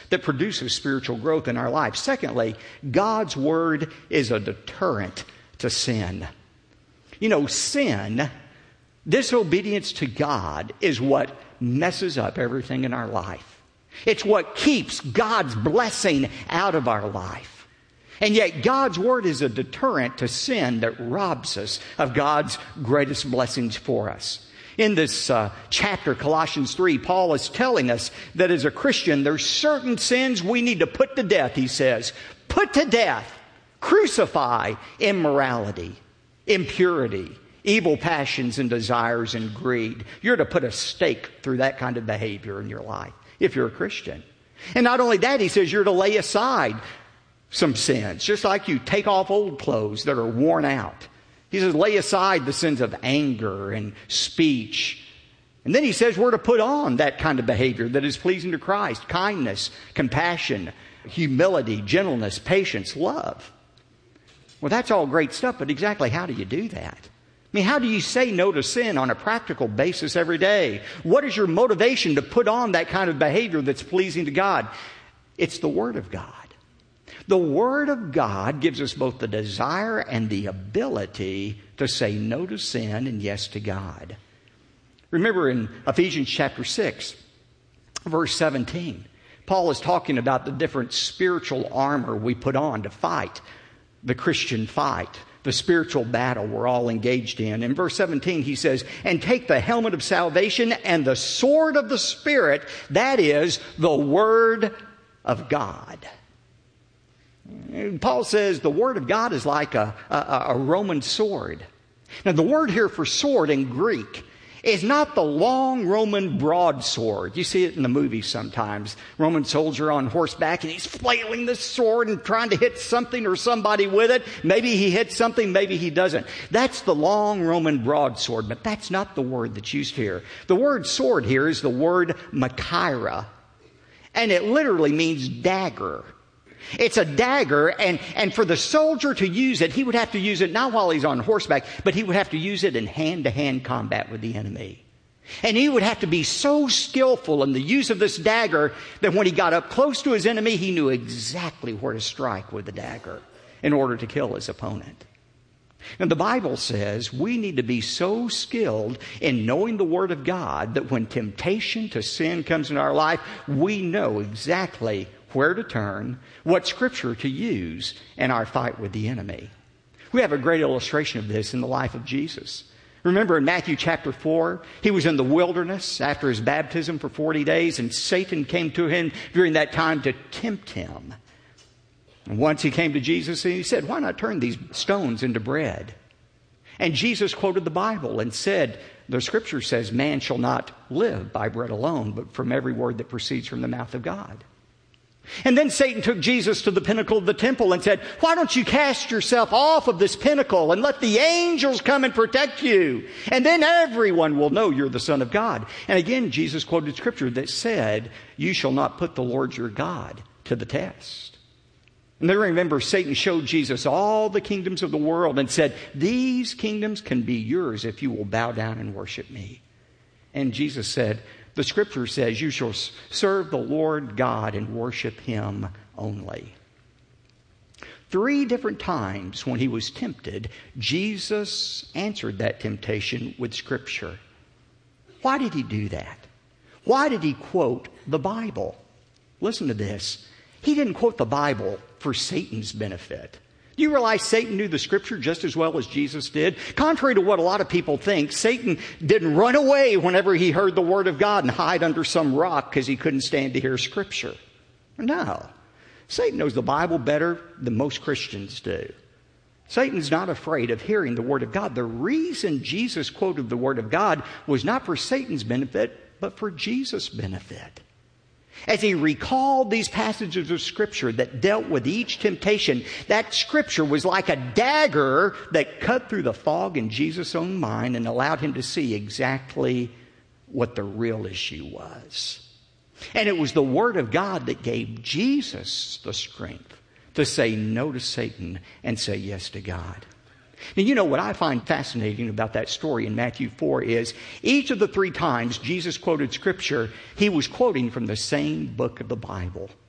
that produces spiritual growth in our life. Secondly, God's Word is a deterrent to sin. You know, sin, disobedience to God, is what messes up everything in our life. It's what keeps God's blessing out of our life. And yet God's Word is a deterrent to sin that robs us of God's greatest blessings for us. In this chapter, Colossians 3, Paul is telling us that as a Christian, there's certain sins we need to put to death, he says. Put to death, crucify immorality, impurity, evil passions and desires and greed. You're to put a stake through that kind of behavior in your life if you're a Christian. And not only that, he says you're to lay aside some sins, just like you take off old clothes that are worn out. He says, lay aside the sins of anger and speech. And then he says we're to put on that kind of behavior that is pleasing to Christ. Kindness, compassion, humility, gentleness, patience, love. Well, that's all great stuff, but exactly how do you do that? I mean, how do you say no to sin on a practical basis every day? What is your motivation to put on that kind of behavior that's pleasing to God? It's the Word of God. The Word of God gives us both the desire and the ability to say no to sin and yes to God. Remember in Ephesians chapter 6, verse 17, Paul is talking about the different spiritual armor we put on to fight the Christian fight, the spiritual battle we're all engaged in. In verse 17, he says, and take the helmet of salvation and the sword of the Spirit, that is the Word of God. Paul says the Word of God is like a Roman sword. Now, the word here for sword in Greek is not the long Roman broadsword. You see it in the movies sometimes. Roman soldier on horseback and he's flailing the sword and trying to hit something or somebody with it. Maybe he hits something, maybe he doesn't. That's the long Roman broadsword, but that's not the word that's used here. The word sword here is the word machaira, and it literally means dagger. It's a dagger, and for the soldier to use it, he would have to use it not while he's on horseback, but he would have to use it in hand-to-hand combat with the enemy. And he would have to be so skillful in the use of this dagger that when he got up close to his enemy, he knew exactly where to strike with the dagger in order to kill his opponent. And the Bible says we need to be so skilled in knowing the Word of God that when temptation to sin comes into our life, we know exactly where to turn, what Scripture to use in our fight with the enemy. We have a great illustration of this in the life of Jesus. Remember in Matthew chapter 4, he was in the wilderness after his baptism for 40 days, and Satan came to him during that time to tempt him. And once he came to Jesus and he said, why not turn these stones into bread? And Jesus quoted the Bible and said, the Scripture says, man shall not live by bread alone, but from every word that proceeds from the mouth of God. And then Satan took Jesus to the pinnacle of the temple and said, why don't you cast yourself off of this pinnacle and let the angels come and protect you? And then everyone will know you're the Son of God. And again, Jesus quoted Scripture that said, you shall not put the Lord your God to the test. And then remember, Satan showed Jesus all the kingdoms of the world and said, these kingdoms can be yours if you will bow down and worship me. And Jesus said, the Scripture says you shall serve the Lord God and worship Him only. 3 different times when he was tempted, Jesus answered that temptation with Scripture. Why did he do that? Why did he quote the Bible? Listen to this. He didn't quote the Bible for Satan's benefit. Do you realize Satan knew the Scripture just as well as Jesus did? Contrary to what a lot of people think, Satan didn't run away whenever he heard the Word of God and hide under some rock because he couldn't stand to hear Scripture. No. Satan knows the Bible better than most Christians do. Satan's not afraid of hearing the Word of God. The reason Jesus quoted the Word of God was not for Satan's benefit, but for Jesus' benefit. As he recalled these passages of Scripture that dealt with each temptation, that Scripture was like a dagger that cut through the fog in Jesus' own mind and allowed him to see exactly what the real issue was. And it was the Word of God that gave Jesus the strength to say no to Satan and say yes to God. And you know what I find fascinating about that story in Matthew 4 is each of the 3 times Jesus quoted Scripture, he was quoting from the same book of the Bible.